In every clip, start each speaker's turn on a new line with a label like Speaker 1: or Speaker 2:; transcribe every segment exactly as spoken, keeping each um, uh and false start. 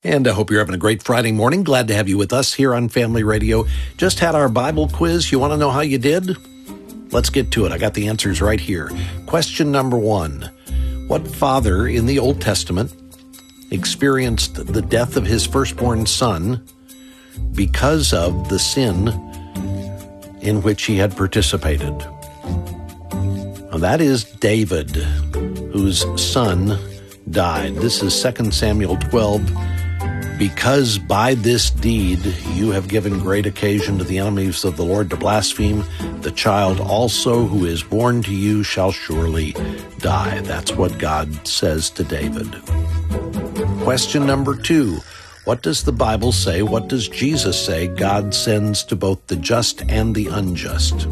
Speaker 1: And I hope you're having a great Friday morning. Glad to have you with us here on Family Radio. Just had our Bible quiz. You want to know how you did? Let's get to it. I got the answers right here. Question number one. What father in the Old Testament experienced the death of his firstborn son because of the sin in which he had participated? Well, that is David, whose son died. This is Second Samuel twelve. Because by this deed you have given great occasion to the enemies of the Lord to blaspheme, the child also who is born to you shall surely die. That's what God says to David. Question number two. What does the Bible say? What does Jesus say God sends to both the just and the unjust?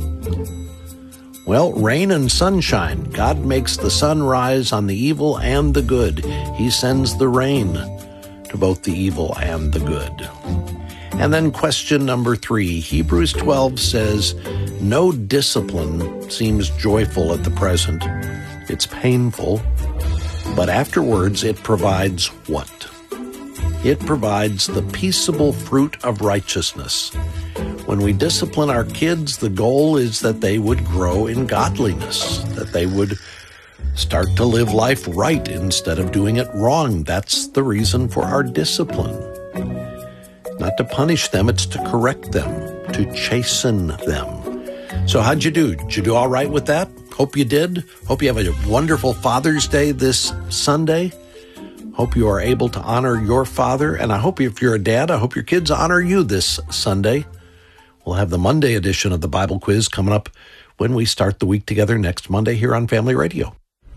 Speaker 1: Well, rain and sunshine. God makes the sun rise on the evil and the good. He sends the rain to both the evil and the good. And then question number three. Hebrews twelve says, no discipline seems joyful at the present. It's painful, but afterwards it provides what? It provides the peaceable fruit of righteousness. When we discipline our kids, the goal is that they would grow in godliness, that they would start to live life right instead of doing it wrong. That's the reason for our discipline. Not to punish them, it's to correct them, to chasten them. So how'd you do? Did you do all right with that? Hope you did. Hope you have a wonderful Father's Day this Sunday. Hope you are able to honor your father. And I hope if you're a dad, I hope your kids honor you this Sunday. We'll have the Monday edition of the Bible quiz coming up when we start the week together next Monday here on Family Radio.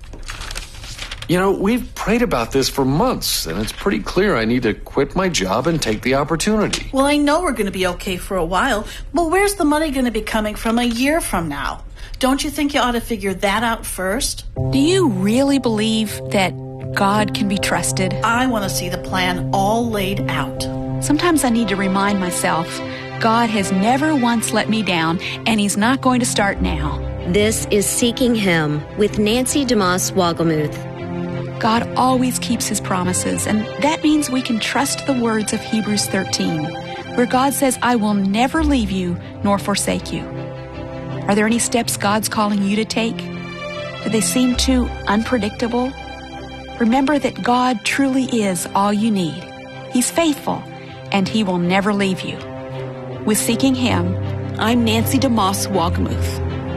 Speaker 2: You know, we've prayed about this for months, and it's pretty clear I need to quit my job and take the opportunity.
Speaker 3: Well, I know we're going to be okay for a while, but where's the money going to be coming from a year from now? Don't you think you ought to figure that out first?
Speaker 4: Do you really believe that God can be trusted?
Speaker 3: I want to see the plan all laid out.
Speaker 4: Sometimes I need to remind myself, God has never once let me down, and He's not going to start now.
Speaker 5: This is Seeking Him with Nancy DeMoss Wolgemuth.
Speaker 4: God always keeps His promises, and that means we can trust the words of Hebrews thirteen, where God says, I will never leave you nor forsake you. Are there any steps God's calling you to take? Do they seem too unpredictable? Remember that God truly is all you need. He's faithful, and He will never leave you. With Seeking Him, I'm Nancy DeMoss Wolgemuth.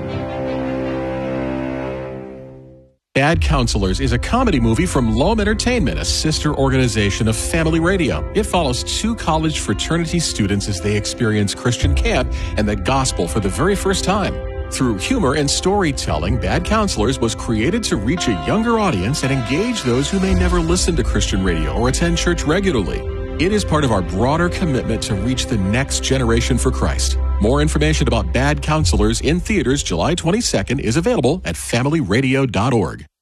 Speaker 6: Bad Counselors is a comedy movie from Loam Entertainment, a sister organization of Family Radio. It follows two college fraternity students as they experience Christian camp and the gospel for the very first time. Through humor and storytelling, Bad Counselors was created to reach a younger audience and engage those who may never listen to Christian radio or attend church regularly. It is part of our broader commitment to reach the next generation for Christ. More information about Bad Counselors in theaters July twenty-second is available at family radio dot org.